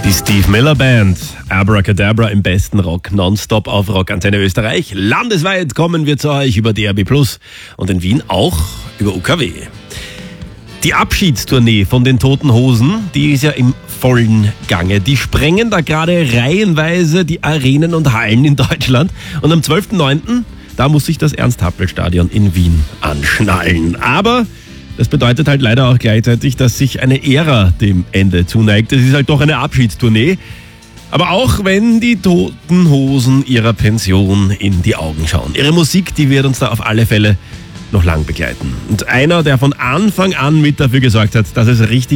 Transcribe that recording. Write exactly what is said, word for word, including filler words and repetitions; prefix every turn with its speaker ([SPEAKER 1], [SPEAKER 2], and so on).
[SPEAKER 1] Die Steve Miller Band, Abracadabra im besten Rock, nonstop auf Rock Antenne Österreich. Landesweit kommen wir zu euch über D R B Plus und in Wien auch über U K W. Die Abschiedstournee von den Toten Hosen, die ist ja im vollen Gange. Die sprengen da gerade reihenweise die Arenen und Hallen in Deutschland. Und am zwölften neunten da muss sich das Ernst-Happel-Stadion in Wien anschnallen. Aber das bedeutet halt leider auch gleichzeitig, dass sich eine Ära dem Ende zuneigt. Es ist halt doch eine Abschiedstournee. Aber auch wenn die Toten Hosen ihrer Pension in die Augen schauen. Ihre Musik, die wird uns da auf alle Fälle noch lang begleiten. Und einer, der von Anfang an mit dafür gesorgt hat, dass es richtig